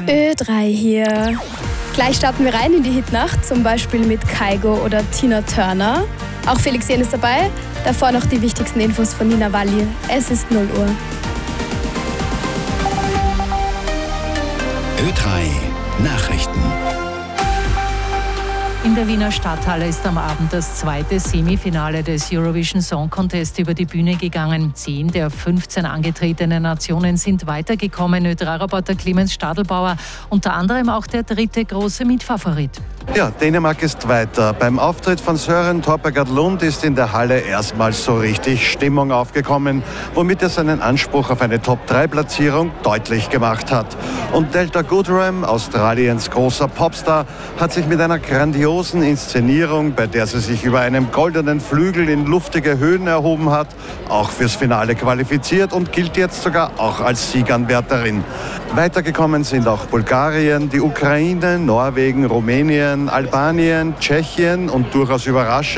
Ö3 hier. Gleich starten wir rein in die Hitnacht, zum Beispiel mit Kygo oder Tina Turner. Auch Felix Jähn ist dabei. Davor noch die wichtigsten Infos von Nina Walli. Es ist 0 Uhr. Ö3 Nachrichten. In der Wiener Stadthalle ist am Abend das zweite Semifinale des Eurovision Song Contest über die Bühne gegangen. 10 der 15 angetretenen Nationen sind weitergekommen. Ö3-Reporter Clemens Stadelbauer, unter anderem auch der dritte große Mitfavorit. Ja, Dänemark ist weiter. Beim Auftritt von Søren Torpegaard Lund ist in der Halle erstmals so richtig Stimmung aufgekommen, womit er seinen Anspruch auf eine Top-3-Platzierung deutlich gemacht hat. Und Delta Goodrem, Australiens großer Popstar, hat sich mit einer grandiosen Inszenierung, bei der sie sich über einem goldenen Flügel in luftige Höhen erhoben hat, auch fürs Finale qualifiziert und gilt jetzt sogar auch als Sieganwärterin. Weitergekommen sind auch Bulgarien, die Ukraine, Norwegen, Rumänien, Albanien, Tschechien und durchaus überraschend